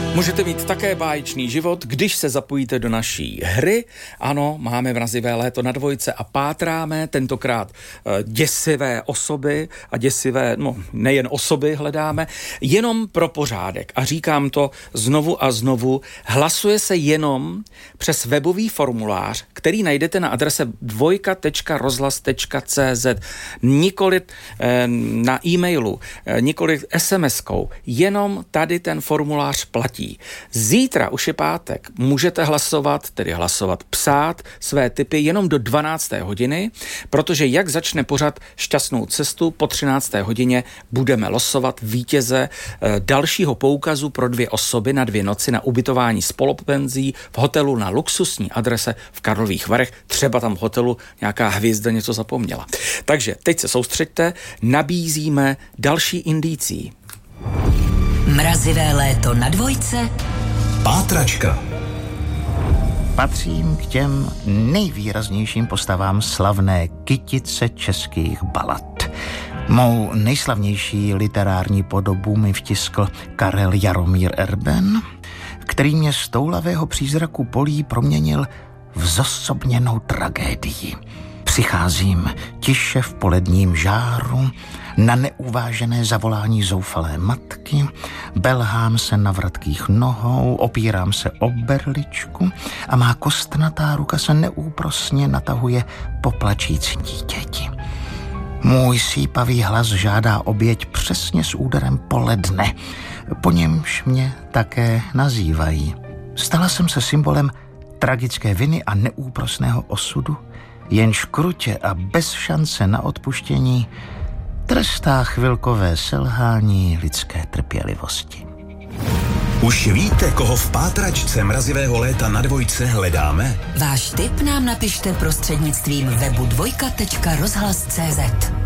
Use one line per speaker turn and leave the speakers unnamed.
Můžete mít také báječný život, když se zapojíte do naší hry. Ano, máme Mrazivé léto na dvojce a pátráme tentokrát děsivé osoby a děsivé, nejen osoby hledáme, jenom pro pořádek. A říkám to znovu a znovu, hlasuje se jenom přes webový formulář, který najdete na adrese dvojka.rozhlas.cz, nikoli na e-mailu, nikoli SMS-kou, jenom tady ten formulář platí. Zítra už je pátek, můžete psát své tipy jenom do 12. hodiny, protože jak začne pořad Šťastnou cestu, po 13. hodině budeme losovat vítěze dalšího poukazu pro 2 osoby na 2 noci na ubytování spolupenzí v hotelu na luxusní adrese v Karlových Varech. Třeba tam v hotelu nějaká hvězda něco zapomněla. Takže teď se soustřeďte, nabízíme další indicí.
Mrazivé léto na dvojce.
Pátračka.
Patřím k těm nejvýraznějším postavám slavné kytice českých balad. Mou nejslavnější literární podobu mi vtiskl Karel Jaromír Erben, který mě z toulavého přízraku polí proměnil v zosobněnou tragédii. Přicházím tiše v poledním žáru, na neuvážené zavolání zoufalé matky, belhám se na vratkých nohou, opírám se o berličku a má kostnatá ruka se neúprosně natahuje po plačícím dítěti. Můj sípavý hlas žádá oběť přesně s úderem poledne, po němž mě také nazývají. Stala jsem se symbolem tragické viny a neúprosného osudu, jenž krutě a bez šance na odpuštění trestá chvilkové selhání lidské trpělivosti.
Už víte, koho v pátračce Mrazivého léta na dvojce hledáme?
Váš tip nám napište prostřednictvím webu dvojka.rozhlas.cz.